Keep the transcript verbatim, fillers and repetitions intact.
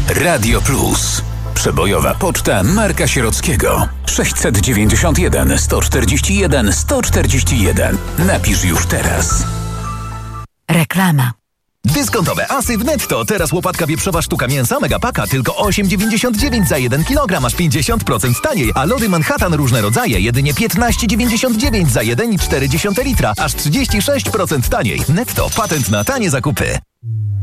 Radio Plus. Przebojowa poczta Marka Sierockiego. sześćset dziewięćdziesiąt jeden sto czterdzieści jeden sto czterdzieści jeden. Napisz już teraz. Reklama. Dyskontowe asy w Netto. Teraz łopatka wieprzowa sztuka mięsa Megapaka tylko osiem dziewięćdziesiąt dziewięć za jeden kilogram, aż pięćdziesiąt procent taniej. A lody Manhattan różne rodzaje jedynie piętnaście dziewięćdziesiąt dziewięć za jeden i cztery dziesiąte litra, aż trzydzieści sześć procent taniej. Netto. Patent na tanie zakupy.